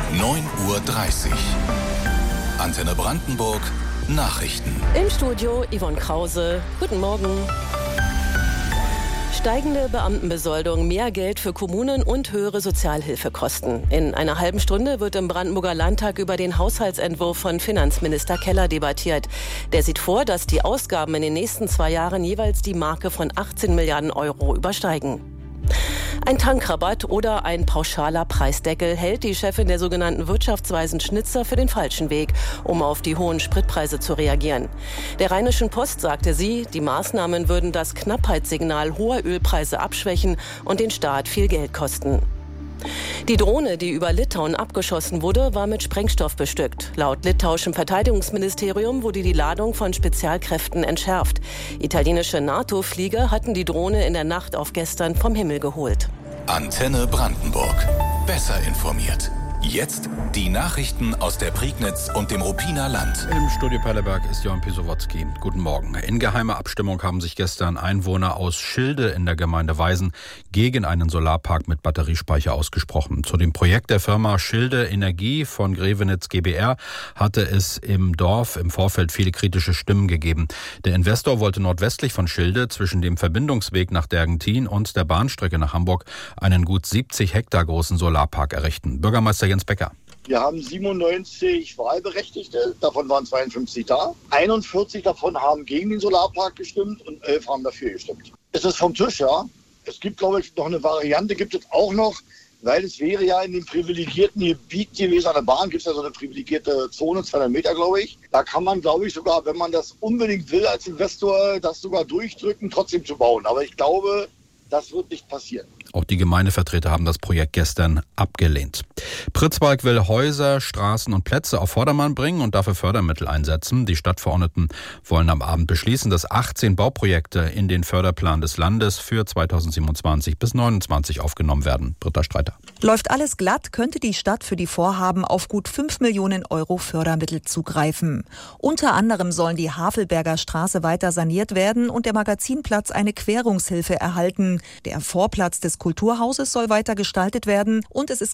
9:30 Uhr. Antenne Brandenburg Nachrichten. Im Studio Yvonne Krause. Guten Morgen. Steigende Beamtenbesoldung, mehr Geld für Kommunen und höhere Sozialhilfekosten. In einer halben Stunde wird im Brandenburger Landtag über den Haushaltsentwurf von Finanzminister Keller debattiert. Der sieht vor, dass die Ausgaben in den nächsten 2 Jahren jeweils die Marke von 18 Milliarden Euro übersteigen. Ein Tankrabatt oder ein pauschaler Preisdeckel hält die Chefin der sogenannten wirtschaftsweisen Schnitzer für den falschen Weg, um auf die hohen Spritpreise zu reagieren. Der Rheinischen Post sagte sie, die Maßnahmen würden das Knappheitssignal hoher Ölpreise abschwächen und den Staat viel Geld kosten. Die Drohne, die über Litauen abgeschossen wurde, war mit Sprengstoff bestückt. Laut litauischem Verteidigungsministerium wurde die Ladung von Spezialkräften entschärft. Italienische NATO-Flieger hatten die Drohne in der Nacht auf gestern vom Himmel geholt. Antenne Brandenburg. Besser informiert. Jetzt die Nachrichten aus der Prignitz und dem Ruppiner Land. Im Studio Perleberg ist Johann Pisowotzki. Guten Morgen. In geheimer Abstimmung haben sich gestern Einwohner aus Schilde in der Gemeinde Weisen gegen einen Solarpark mit Batteriespeicher ausgesprochen. Zu dem Projekt der Firma Schilde Energie von Grevenitz GbR hatte es im Dorf im Vorfeld viele kritische Stimmen gegeben. Der Investor wollte nordwestlich von Schilde zwischen dem Verbindungsweg nach Dergentin und der Bahnstrecke nach Hamburg einen gut 70 Hektar großen Solarpark errichten. Bürgermeister Jens Becker. Wir haben 97 Wahlberechtigte, davon waren 52 da. 41 davon haben gegen den Solarpark gestimmt und 11 haben dafür gestimmt. Es ist vom Tisch, ja. Es gibt, glaube ich, noch eine Variante, gibt es auch noch, weil es wäre ja in dem privilegierten Gebiet gewesen, an der Bahn gibt es ja so eine privilegierte Zone, 200 Meter, glaube ich. Da kann man, glaube ich, sogar, wenn man das unbedingt will als Investor, das sogar durchdrücken, trotzdem zu bauen. Aber ich glaube, das wird nicht passieren. Auch die Gemeindevertreter haben das Projekt gestern abgelehnt. Pritzwalk will Häuser, Straßen und Plätze auf Vordermann bringen und dafür Fördermittel einsetzen. Die Stadtverordneten wollen am Abend beschließen, dass 18 Bauprojekte in den Förderplan des Landes für 2027 bis 2029 aufgenommen werden. Britta Streiter. Läuft alles glatt, könnte die Stadt für die Vorhaben auf gut 5 Millionen Euro Fördermittel zugreifen. Unter anderem sollen die Havelberger Straße weiter saniert werden und der Magazinplatz eine Querungshilfe erhalten. Der Vorplatz des Kulturhauses soll weiter gestaltet werden und es ist